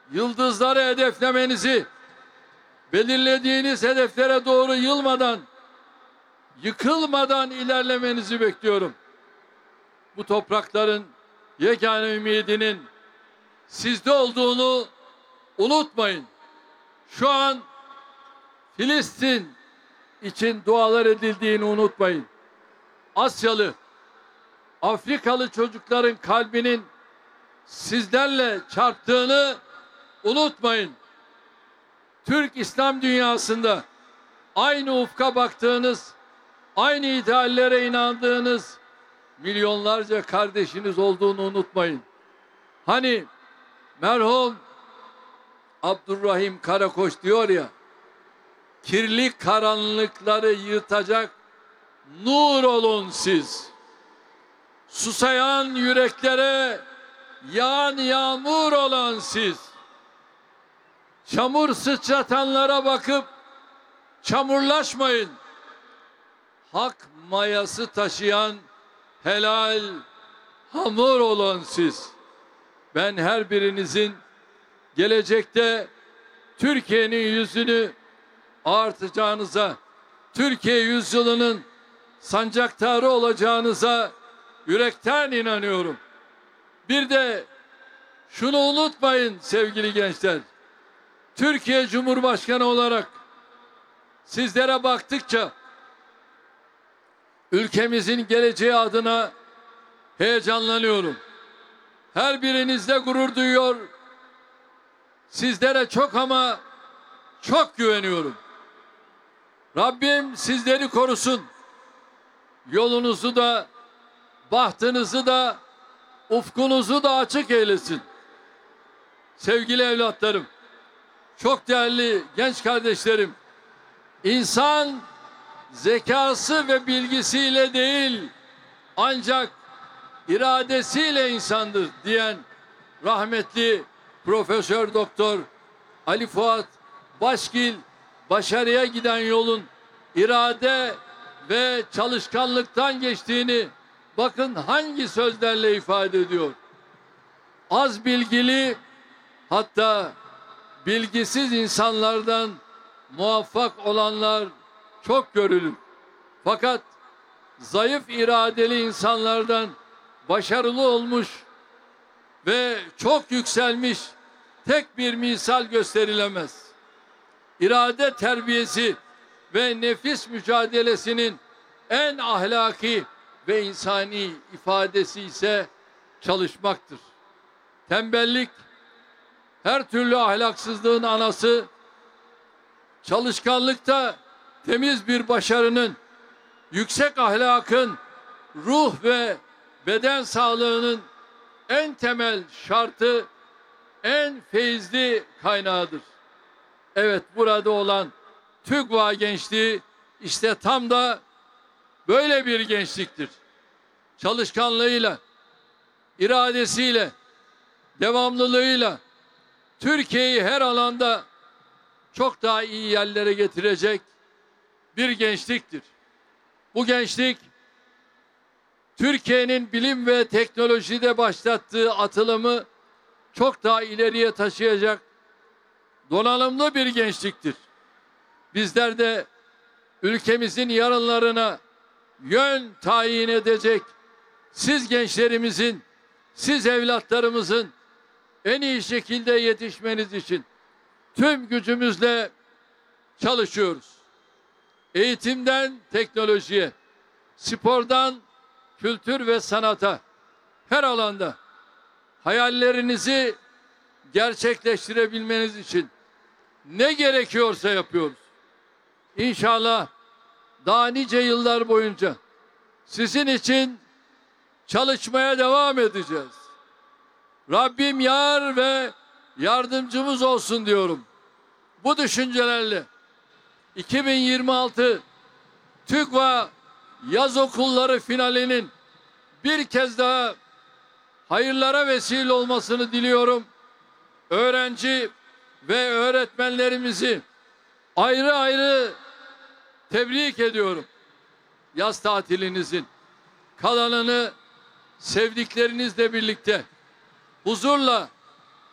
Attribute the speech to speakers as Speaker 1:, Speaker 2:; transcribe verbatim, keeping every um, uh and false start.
Speaker 1: yıldızları hedeflemenizi, belirlediğiniz hedeflere doğru yılmadan, yıkılmadan ilerlemenizi bekliyorum. Bu toprakların yegane ümidinin sizde olduğunu unutmayın. Şu an Filistin için dualar edildiğini unutmayın. Asyalı, Afrikalı çocukların kalbinin sizlerle çarptığını unutmayın. Türk İslam dünyasında aynı ufka baktığınız, aynı ideallere inandığınız milyonlarca kardeşiniz olduğunu unutmayın. Hani merhum Abdurrahim Karakoç diyor ya, kirli karanlıkları yırtacak nur olun siz. Susayan yüreklere yağan yağmur olan siz. Çamur sıçratanlara bakıp çamurlaşmayın. Hak mayası taşıyan helal hamur olan siz. Ben her birinizin gelecekte Türkiye'nin yüzünü ağartacağınıza, Türkiye yüzyılının sancaktarı olacağınıza yürekten inanıyorum. Bir de şunu unutmayın sevgili gençler. Türkiye Cumhurbaşkanı olarak sizlere baktıkça ülkemizin geleceği adına heyecanlanıyorum. Her birinizle gurur duyuyor. Sizlere çok ama çok güveniyorum. Rabbim sizleri korusun. Yolunuzu da, bahtınızı da, ufkunuzu da açık eylesin. Sevgili evlatlarım, çok değerli genç kardeşlerim, insan zekası ve bilgisiyle değil, ancak iradesiyle insandır diyen rahmetli Profesör Doktor Ali Fuat Başgil, başarıya giden yolun irade ve çalışkanlıktan geçtiğini bakın hangi sözlerle ifade ediyor. Az bilgili, hatta bilgisiz insanlardan muvaffak olanlar çok görülür. Fakat zayıf iradeli insanlardan başarılı olmuş ve çok yükselmiş tek bir misal gösterilemez. İrade terbiyesi ve nefis mücadelesinin en ahlaki ve insani ifadesi ise çalışmaktır. Tembellik her türlü ahlaksızlığın anası, çalışkanlıkta temiz bir başarının, yüksek ahlakın, ruh ve beden sağlığının en temel şartı, en feyizli kaynağıdır. Evet, burada olan TÜGVA gençliği işte tam da böyle bir gençliktir. Çalışkanlığıyla, iradesiyle, devamlılığıyla Türkiye'yi her alanda çok daha iyi yerlere getirecek bir gençliktir. Bu gençlik Türkiye'nin bilim ve teknolojide başlattığı atılımı çok daha ileriye taşıyacak donanımlı bir gençliktir. Bizler de ülkemizin yarınlarına yön tayin edecek siz gençlerimizin, siz evlatlarımızın en iyi şekilde yetişmeniz için tüm gücümüzle çalışıyoruz. Eğitimden teknolojiye, spordan kültür ve sanata, her alanda hayallerinizi gerçekleştirebilmeniz için ne gerekiyorsa yapıyoruz. İnşallah daha nice yıllar boyunca sizin için çalışmaya devam edeceğiz. Rabbim yar ve yardımcımız olsun diyorum. Bu düşüncelerle iki bin yirmi altı TÜGVA yaz okulları finalinin bir kez daha hayırlara vesile olmasını diliyorum. Öğrenci ve öğretmenlerimizi ayrı ayrı tebrik ediyorum. Yaz tatilinizin kalanını sevdiklerinizle birlikte huzurla,